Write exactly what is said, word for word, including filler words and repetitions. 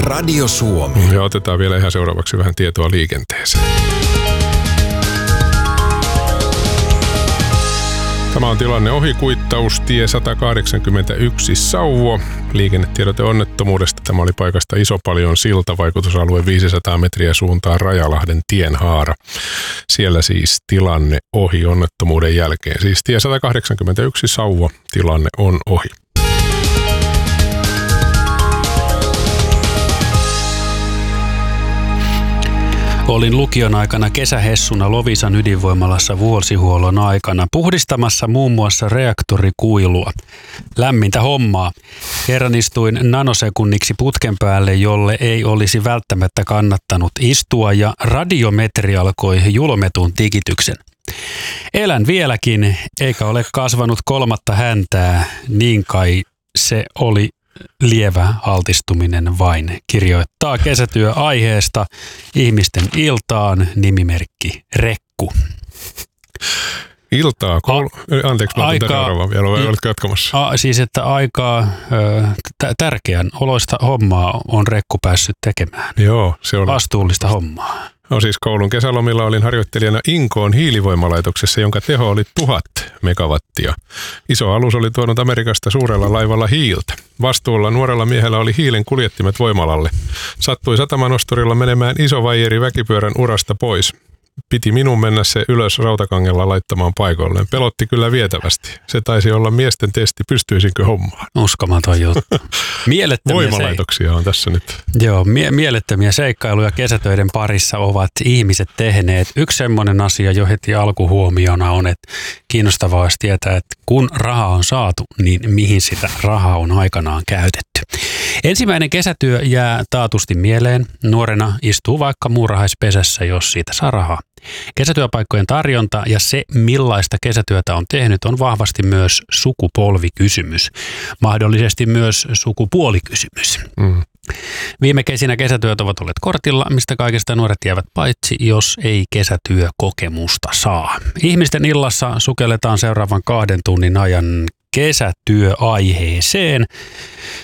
Radio Suomi. Ja otetaan vielä ihan seuraavaksi vähän tietoa liikenteeseen. Tämä on tilanne ohikuittaus, tie sata kahdeksankymmentäyksi Sauvo. Liikennetiedote onnettomuudesta. Tämä oli paikasta Isopalion silta, vaikutusalue viisisataa metriä suuntaan Rajalahden tienhaara. Siellä siis tilanne ohi onnettomuuden jälkeen. Siis tie sata kahdeksankymmentäyksi Sauvo, tilanne on ohi. Olin lukion aikana kesähessuna Loviisan ydinvoimalassa vuosihuollon aikana puhdistamassa muun muassa reaktorikuilua. Lämmintä hommaa. Kerran istuin nanosekunniksi putken päälle, jolle ei olisi välttämättä kannattanut istua, ja radiometri alkoi julmetun tikityksen. Elän vieläkin, eikä ole kasvanut kolmatta häntää, niin kai se oli lievä altistuminen vain, kirjoittaa kesätyö aiheesta Ihmisten iltaan nimimerkki Rekku. Iltaa, koulu... A- Anteeksi, mä otan seuraavaan vielä, vai oletko jatkamassa? A, siis, että aikaa t- tärkeän oloista hommaa on Rekku päässyt tekemään. Joo, se on vastuullista hommaa. No siis koulun kesälomilla olin harjoittelijana Inkoon hiilivoimalaitoksessa, jonka teho oli tuhat megawattia. Iso alus oli tuonut Amerikasta suurella laivalla hiiltä. Vastuulla nuorella miehellä oli hiilen kuljettimet voimalalle. Sattui satamanosturilla menemään iso vaijeri väkipyörän urasta pois. Piti minun mennä se ylös rautakangella laittamaan paikoilleen. Pelotti kyllä vietävästi. Se taisi olla miesten testi, pystyisinkö hommaan. Uskomaton juttu. Voimalaitoksia on tässä nyt. Joo, mie- mielettömiä seikkailuja kesätöiden parissa ovat ihmiset tehneet. Yksi semmoinen asia jo heti alkuhuomiona on, että kiinnostavaa olisi tietää, että kun raha on saatu, niin mihin sitä rahaa on aikanaan käytetty. Ensimmäinen kesätyö jää taatusti mieleen. Nuorena istuu vaikka muurahaispesässä, jos siitä saa rahaa. Kesätyöpaikkojen tarjonta ja se, millaista kesätyötä on tehnyt, on vahvasti myös sukupolvikysymys. Mahdollisesti myös sukupuolikysymys. Mm. Viime kesinä kesätyöt ovat olleet kortilla, mistä kaikista nuoret jäävät paitsi, jos ei kesätyökokemusta saa. Ihmisten illassa sukelletaan seuraavan kahden tunnin ajan kesätyöaiheeseen.